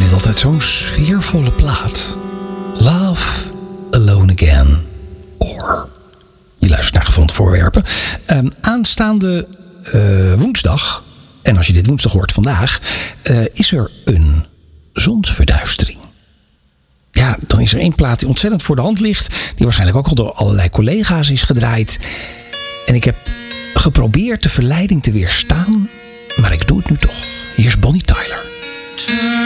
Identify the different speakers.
Speaker 1: dit altijd zo'n sfeervolle plaat. Love Alone Again. Or. Je luistert naar Gevonden Voorwerpen. Aanstaande woensdag, en als je dit woensdag hoort vandaag, is er een zonsverduistering. Ja, dan is er één plaat die ontzettend voor de hand ligt, die waarschijnlijk ook al door allerlei collega's is gedraaid. En ik heb geprobeerd de verleiding te weerstaan, maar ik doe het nu toch. Hier is Bonnie Tyler.